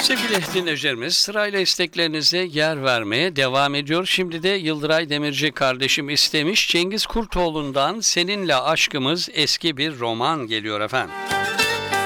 Sevgili dinleyicilerimiz, sırayla isteklerinize yer vermeye devam ediyor. Şimdi de Yıldıray Demirci kardeşim istemiş. Cengiz Kurtoğlu'ndan Seninle Aşkımız eski bir roman geliyor efendim.